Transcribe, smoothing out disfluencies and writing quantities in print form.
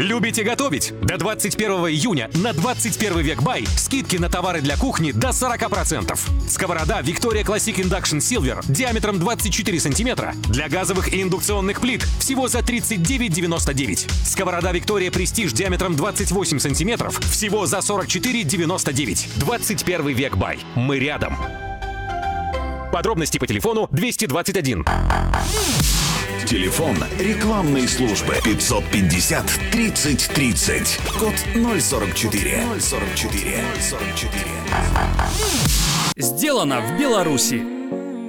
Любите готовить? До 21 июня на 21 век бай скидки на товары для кухни до 40%. Сковорода Victoria Classic Induction Silver диаметром 24 сантиметра для газовых и индукционных плит всего за 39,99. Сковорода Victoria Prestige диаметром 28 сантиметров всего за 44,99. 21 век бай. Мы рядом. Подробности по телефону 221. Телефон рекламной службы 550 30 30. Код 044. Сделано в Беларуси.